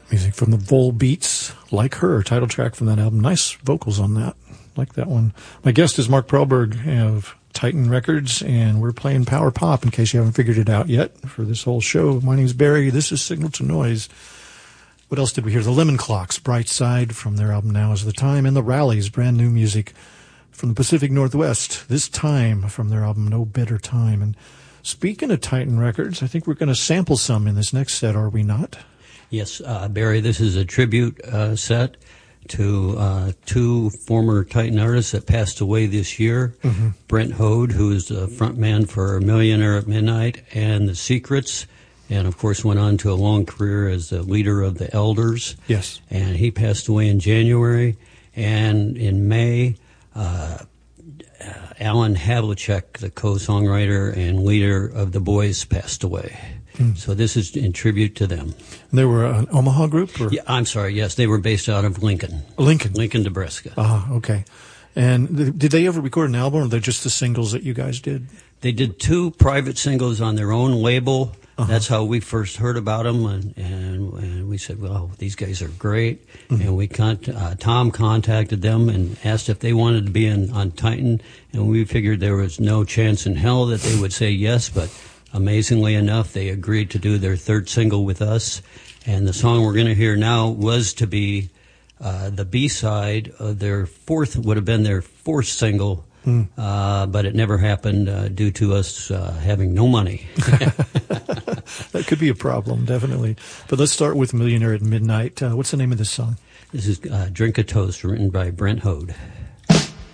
Music from the Volbeats, Like Her, title track from that album. Nice vocals on that. Like that one. My guest is Mark Perlberg of Titan Records, and we're playing Power Pop in case you haven't figured it out yet for this whole show. My name's Barry. This is Signal to Noise. What else did we hear? The Lemon Clocks, Bright Side from their album Now Is the Time, and the Rallies, brand new music from the Pacific Northwest, This Time from their album No Better Time. And speaking of Titan Records, I think we're going to sample some in this next set, are we not? Yes, Barry, this is a tribute set to two former Titan artists that passed away this year. Mm-hmm. Brent Hode, who is the frontman for Millionaire at Midnight and The Secrets, and of course went on to a long career as the leader of the Elders. Yes. And he passed away in January. And in May, Alan Havlicek, the co-songwriter and leader of The Boys, passed away. So this is in tribute to them. They were an Omaha group? Or? Yeah, I'm sorry, yes. They were based out of Lincoln. Lincoln, Nebraska. Ah, okay. And did they ever record an album, or are they just the singles that you guys did? They did 2 private singles on their own label. Uh-huh. That's how we first heard about them, and we said, well, these guys are great. Mm-hmm. And Tom contacted them and asked if they wanted to be on Titan, and we figured there was no chance in hell that they would say yes, but amazingly enough, they agreed to do their 3rd single with us, and the song we're going to hear now was to be the B-side of their 4th single, but it never happened due to us having no money. That could be a problem, definitely. But let's start with Millionaire at Midnight. What's the name of this song? This is Drink a Toast, written by Brent Hode.